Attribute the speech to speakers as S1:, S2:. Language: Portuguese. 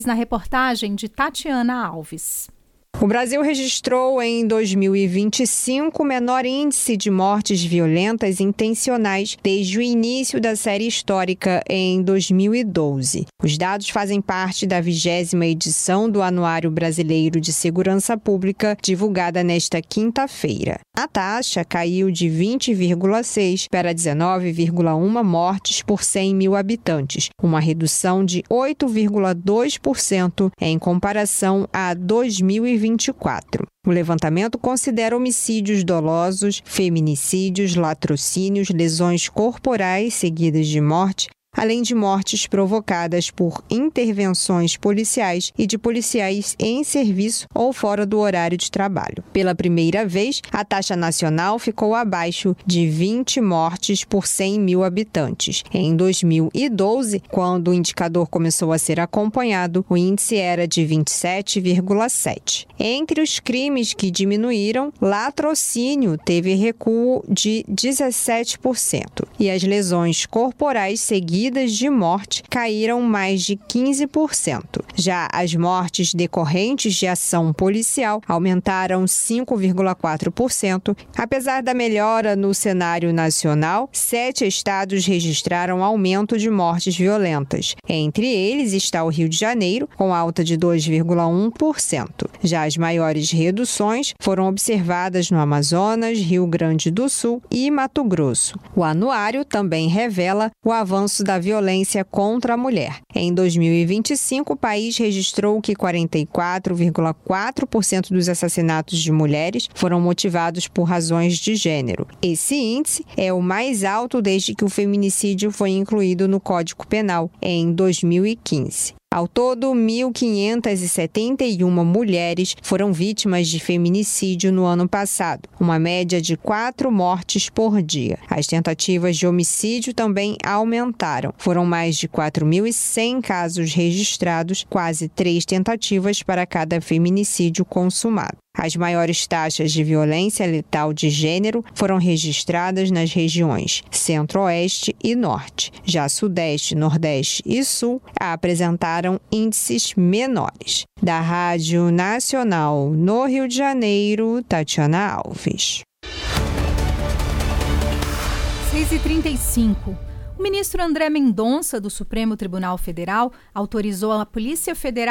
S1: Na reportagem de Tatiana Alves.
S2: O Brasil registrou em 2025 o menor índice de mortes violentas intencionais desde o início da série histórica em 2012. Os dados fazem parte da 20ª edição do Anuário Brasileiro de Segurança Pública, divulgada nesta quinta-feira. A taxa caiu de 20,6 para 19,1 mortes por 100 mil habitantes, uma redução de 8,2% em comparação a 2024. O levantamento considera homicídios dolosos, feminicídios, latrocínios, lesões corporais seguidas de morte, além de mortes provocadas por intervenções policiais e de policiais em serviço ou fora do horário de trabalho. Pela primeira vez, a taxa nacional ficou abaixo de 20 mortes por 100 mil habitantes. Em 2012, quando o indicador começou a ser acompanhado, o índice era de 27,7. Entre os crimes que diminuíram, latrocínio teve recuo de 17% e as lesões corporais seguidas de morte caíram mais de 15%. Já as mortes decorrentes de ação policial aumentaram 5,4%. Apesar da melhora no cenário nacional, 7 estados registraram aumento de mortes violentas. Entre eles está o Rio de Janeiro, com alta de 2,1%. Já as maiores reduções foram observadas no Amazonas, Rio Grande do Sul e Mato Grosso. O anuário também revela o avanço da violência contra a mulher. Em 2025, o país registrou que 44,4% dos assassinatos de mulheres foram motivados por razões de gênero. Esse índice é o mais alto desde que o feminicídio foi incluído no Código Penal, em 2015. Ao todo, 1.571 mulheres foram vítimas de feminicídio no ano passado, uma média de 4 mortes por dia. As tentativas de homicídio também aumentaram. Foram mais de 4.100 casos registrados, quase 3 tentativas para cada feminicídio consumado. As maiores taxas de violência letal de gênero foram registradas nas regiões Centro-Oeste e Norte. Já Sudeste, Nordeste e Sul apresentaram índices menores. Da Rádio Nacional no Rio de Janeiro, Tatiana Alves.
S1: 6h35. O ministro André Mendonça, do Supremo Tribunal Federal, autorizou a Polícia Federal